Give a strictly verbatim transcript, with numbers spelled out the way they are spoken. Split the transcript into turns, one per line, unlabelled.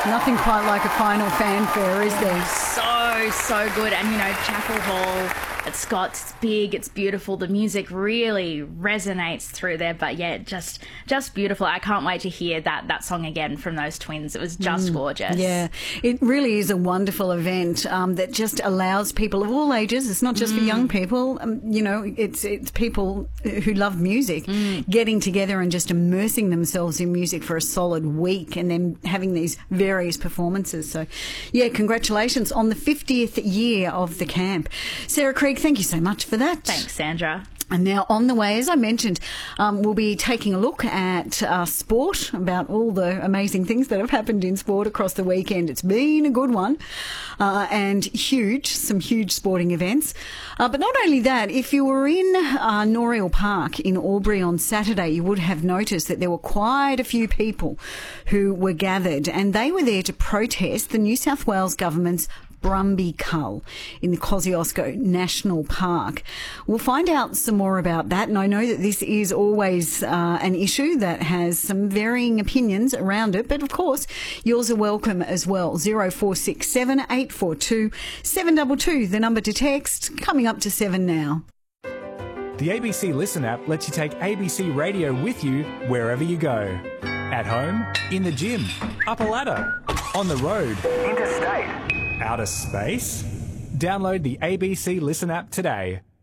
Nothing quite like a final fanfare, is there?
So, so good. And, you know, Chapel Hall at Scott's, it's big, it's beautiful. The music really resonates through there. But, yeah, just just beautiful. I can't wait to hear that, that song again from those twins. It was just mm, gorgeous.
Yeah, it really is a wonderful event um, that just allows people of all ages. It's not just mm. for young people. Um, you know, it's, it's people who love music mm. getting together and just immersing themselves in music for a solid week and then having these various performances. So, yeah, congratulations on the fiftieth year of the camp. Sarah Krieg, thank you so much for that.
Thanks, Sandra.
And now on the way, as I mentioned, um, we'll be taking a look at uh, sport, about all the amazing things that have happened in sport across the weekend. It's been a good one uh, and huge, some huge sporting events. Uh, but not only that, if you were in uh, Noriel Park in Albury on Saturday, you would have noticed that there were quite a few people who were gathered, and they were there to protest the New South Wales government's Brumby Cull in the Kosciuszko National Park. We'll find out some more about that, and I know that this is always uh, an issue that has some varying opinions around it, but of course yours are welcome as well. zero four six seven, eight four two, seven two two, the number to text, coming up to seven now.
The A B C Listen app lets you take A B C Radio with you wherever you go. At home, in the gym, up a ladder, on the road, interstate, outer space. Download the A B C Listen app today.